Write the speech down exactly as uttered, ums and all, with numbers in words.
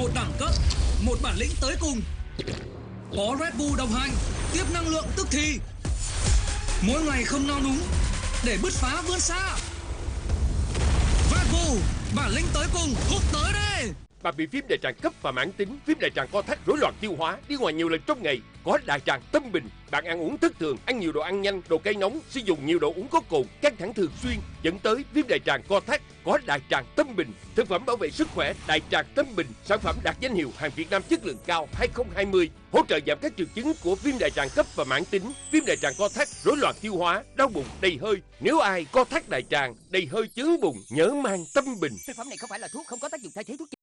một đẳng cấp, một bản lĩnh tới cùng. Có Red Bull đồng hành, tiếp năng lượng tức thì. Mỗi ngày không nao núng, để bứt phá vươn xa. Red Bull, bản lĩnh tới cùng, hút tới đây. Bạn bị viêm đại tràng cấp và mãn tính, viêm đại tràng co thắt, rối loạn tiêu hóa, đi ngoài nhiều lần trong ngày, có đại tràng tâm bình. Bạn ăn uống thất thường, ăn nhiều đồ ăn nhanh, đồ cay nóng, sử dụng nhiều đồ uống có cồn, căng thẳng thường xuyên dẫn tới viêm đại tràng co thắt, có đại tràng tâm bình. Thực phẩm bảo vệ sức khỏe đại tràng tâm bình, sản phẩm đạt danh hiệu hàng Việt Nam chất lượng cao hai không hai không, hỗ trợ giảm các triệu chứng của viêm đại tràng cấp và mãn tính, viêm đại tràng co thắt, rối loạn tiêu hóa, đau bụng, đầy hơi. Nếu ai co thắt đại tràng, đầy hơi chướng bụng, nhớ mang tâm bình. Thực phẩm này không phải là thuốc, không có tác dụng thay thế thuốc.